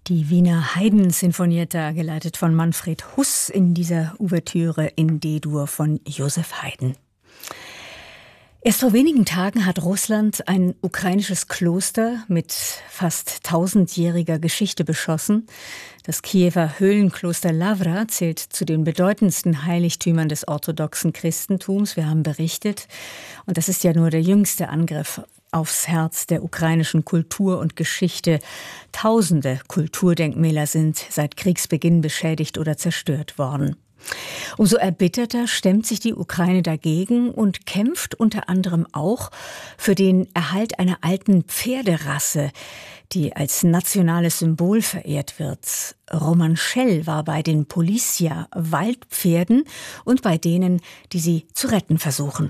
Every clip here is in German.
Die Wiener Haydn-Sinfonietta, geleitet von Manfred Huss in dieser Ouvertüre in D-Dur von Joseph Haydn. Erst vor wenigen Tagen hat Russland ein ukrainisches Kloster mit fast 1000-jähriger Geschichte beschossen. Das Kiewer Höhlenkloster Lawra zählt zu den bedeutendsten Heiligtümern des orthodoxen Christentums. Wir haben berichtet. Und das ist ja nur der jüngste Angriff aufs Herz der ukrainischen Kultur und Geschichte. Tausende Kulturdenkmäler sind seit Kriegsbeginn beschädigt oder zerstört worden. Umso erbitterter stemmt sich die Ukraine dagegen und kämpft unter anderem auch für den Erhalt einer alten Pferderasse, die als nationales Symbol verehrt wird. Roman Schell war bei den Polizia-Waldpferden und bei denen, die sie zu retten versuchen.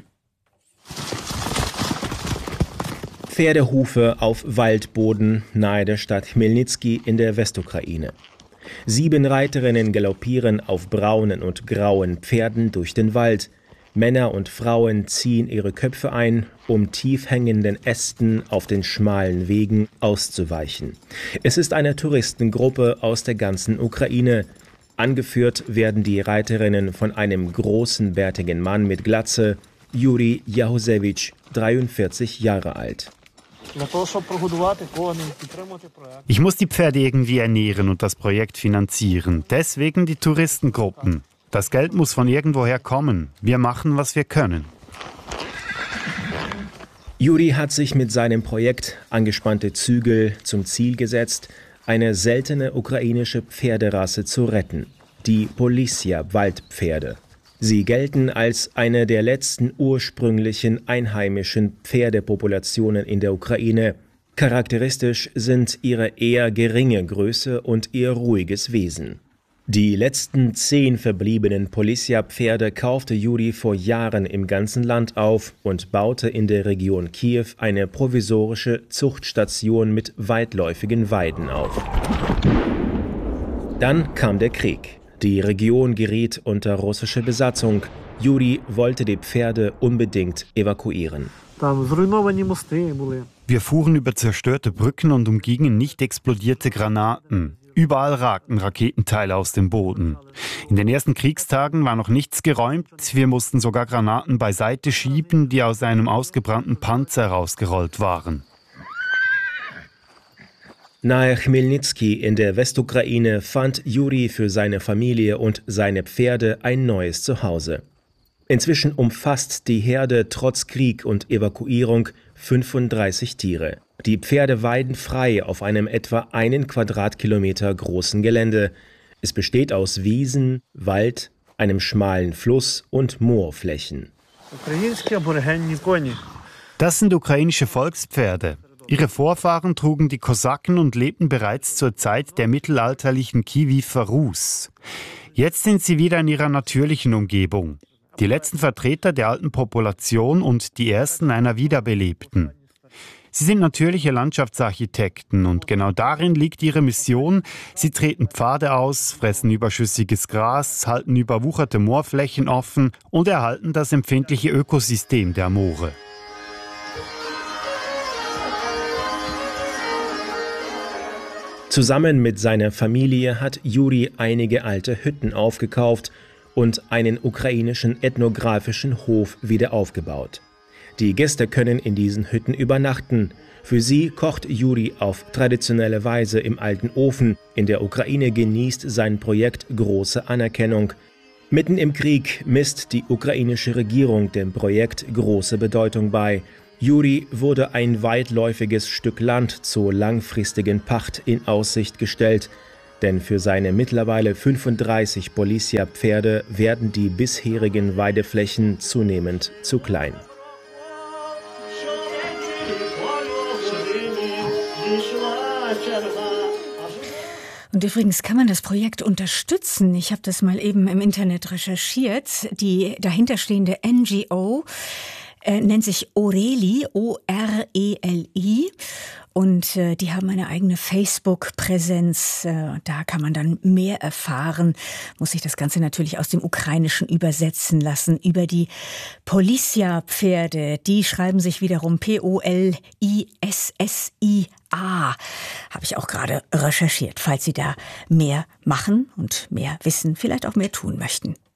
Pferdehufe auf Waldboden nahe der Stadt Chmelnyzkyj in der Westukraine. 7 Reiterinnen galoppieren auf braunen und grauen Pferden durch den Wald. Männer und Frauen ziehen ihre Köpfe ein, um tief hängenden Ästen auf den schmalen Wegen auszuweichen. Es ist eine Touristengruppe aus der ganzen Ukraine. Angeführt werden die Reiterinnen von einem großen, bärtigen Mann mit Glatze, Juri Jahusewitsch, 43 Jahre alt. Ich muss die Pferde irgendwie ernähren und das Projekt finanzieren. Deswegen die Touristengruppen. Das Geld muss von irgendwoher kommen. Wir machen, was wir können. Juri hat sich mit seinem Projekt angespannte Zügel zum Ziel gesetzt, eine seltene ukrainische Pferderasse zu retten. Die Polizia-Waldpferde. Sie gelten als eine der letzten ursprünglichen einheimischen Pferdepopulationen in der Ukraine. Charakteristisch sind ihre eher geringe Größe und ihr ruhiges Wesen. Die letzten 10 verbliebenen Polizia-Pferde kaufte Juri vor Jahren im ganzen Land auf und baute in der Region Kiew eine provisorische Zuchtstation mit weitläufigen Weiden auf. Dann kam der Krieg. Die Region geriet unter russische Besatzung. Juri wollte die Pferde unbedingt evakuieren. Wir fuhren über zerstörte Brücken und umgingen nicht explodierte Granaten. Überall ragten Raketenteile aus dem Boden. In den ersten Kriegstagen war noch nichts geräumt. Wir mussten sogar Granaten beiseite schieben, die aus einem ausgebrannten Panzer rausgerollt waren. Nahe Chmelnyzkyj in der Westukraine fand Juri für seine Familie und seine Pferde ein neues Zuhause. Inzwischen umfasst die Herde trotz Krieg und Evakuierung 35 Tiere. Die Pferde weiden frei auf einem etwa 1 Quadratkilometer großen Gelände. Es besteht aus Wiesen, Wald, einem schmalen Fluss und Moorflächen. Das sind ukrainische Volkspferde. Ihre Vorfahren trugen die Kosaken und lebten bereits zur Zeit der mittelalterlichen Kiewer Rus. Jetzt sind sie wieder in ihrer natürlichen Umgebung. Die letzten Vertreter der alten Population und die ersten einer wiederbelebten. Sie sind natürliche Landschaftsarchitekten und genau darin liegt ihre Mission. Sie treten Pfade aus, fressen überschüssiges Gras, halten überwucherte Moorflächen offen und erhalten das empfindliche Ökosystem der Moore. Zusammen mit seiner Familie hat Juri einige alte Hütten aufgekauft und einen ukrainischen ethnografischen Hof wieder aufgebaut. Die Gäste können in diesen Hütten übernachten. Für sie kocht Juri auf traditionelle Weise im alten Ofen. In der Ukraine genießt sein Projekt große Anerkennung. Mitten im Krieg misst die ukrainische Regierung dem Projekt große Bedeutung bei. Juri wurde ein weitläufiges Stück Land zur langfristigen Pacht in Aussicht gestellt, denn für seine mittlerweile 35 Polizia-Pferde werden die bisherigen Weideflächen zunehmend zu klein. Und übrigens kann man das Projekt unterstützen. Ich habe das mal eben im Internet recherchiert. Die dahinterstehende NGO nennt sich Oreli, O-R-E-L-I. Und die haben eine eigene Facebook-Präsenz. Da kann man dann mehr erfahren. Muss sich das Ganze natürlich aus dem Ukrainischen übersetzen lassen. Über die Polizia-Pferde. Die schreiben sich wiederum Polissa. habe ich auch gerade recherchiert, falls Sie da mehr machen und mehr wissen, vielleicht auch mehr tun möchten.